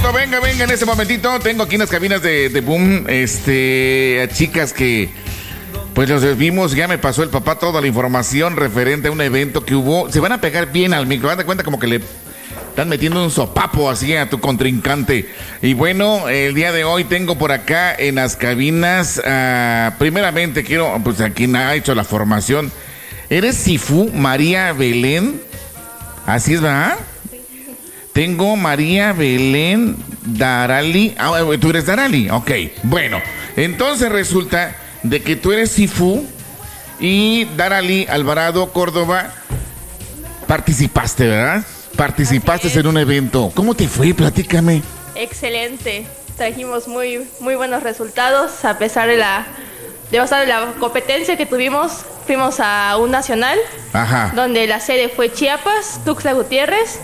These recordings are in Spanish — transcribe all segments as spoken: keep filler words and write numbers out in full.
cuando venga, venga en ese momentito. Tengo aquí en las cabinas de, de Boom, este, a chicas que, pues los vimos, ya me pasó el papá toda la información referente a un evento que hubo. Se van a pegar bien al micro, dan de cuenta como que le están metiendo un sopapo así a tu contrincante. Y bueno, el día de hoy tengo por acá en las cabinas, uh, primeramente quiero, pues a quien ha hecho la formación. ¿Eres Sifu María Belén? Así es, ¿verdad? Tengo María Belén Darali. Ah, tú eres Darali, ok. Bueno, entonces resulta de que tú eres Sifu y Darali Alvarado Córdoba participaste, ¿verdad? Participaste en un evento. ¿Cómo te fue? Platícame. Excelente. Trajimos muy, muy buenos resultados a pesar de la, de basar de la competencia que tuvimos. Fuimos a un nacional, ajá, donde la sede fue Chiapas, Tuxtla Gutiérrez,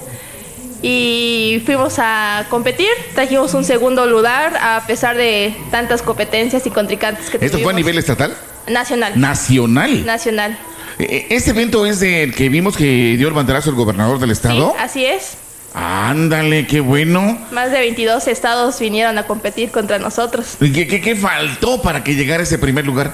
y fuimos a competir. Trajimos un segundo lugar a pesar de tantas competencias y contrincantes que tuvimos. ¿Esto fue a nivel estatal? Nacional. ¿Nacional? Nacional. ¿Este evento es el que vimos que dio el banderazo el gobernador del estado? Sí, así es. Ándale, qué bueno. Más de veintidós estados vinieron a competir contra nosotros. ¿Qué, qué, qué faltó para que llegara ese primer lugar?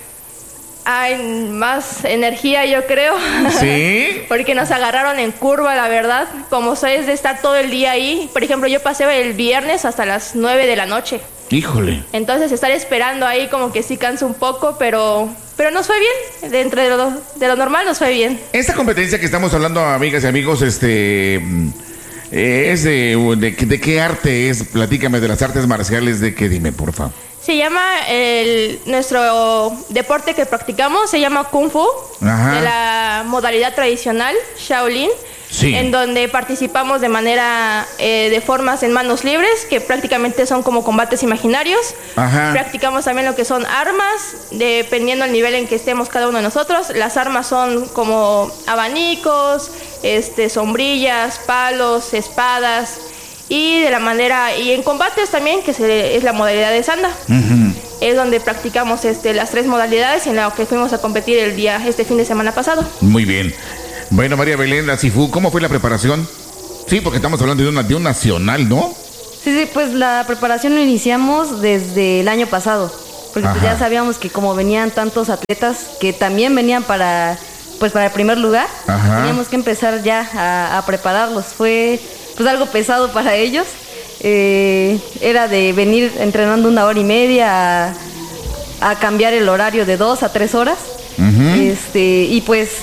Hay más energía, yo creo. ¿Sí? Porque nos agarraron en curva, la verdad. Como sois de estar todo el día ahí. Por ejemplo, yo pasé el viernes hasta las nueve de la noche. Híjole. Entonces, estar esperando ahí como que sí cansa un poco, pero pero nos fue bien. Dentro de lo, de lo normal nos fue bien. Esta competencia que estamos hablando, amigas y amigos, este... Eh, es de, de, de qué arte es. Platícame de las artes marciales. ¿De qué? Dime, por favor. Se llama el, nuestro deporte que practicamos, se llama Kung Fu, ajá, de la modalidad tradicional, Shaolin, sí, en donde participamos de manera, eh, de formas en manos libres, que prácticamente son como combates imaginarios. Ajá. Practicamos también lo que son armas, dependiendo del nivel en que estemos cada uno de nosotros. Las armas son como abanicos, este, sombrillas, palos, espadas. Y de la manera, y en combates también, que se, es la modalidad de Sanda. Uh-huh. Es donde practicamos este, las tres modalidades en la que fuimos a competir el día, este fin de semana pasado. Muy bien. Bueno, María Belén, la Sifu, ¿cómo fue la preparación? Sí, porque estamos hablando de, una, de un nacional, ¿no? Sí, sí, pues la preparación lo iniciamos desde el año pasado. Porque pues ya sabíamos que como venían tantos atletas que también venían para, pues para el primer lugar, ajá, teníamos que empezar ya a, a prepararlos. Fue pues algo pesado para ellos. Eh, era de venir entrenando una hora y media a, a cambiar el horario de dos a tres horas. Uh-huh. Este, y pues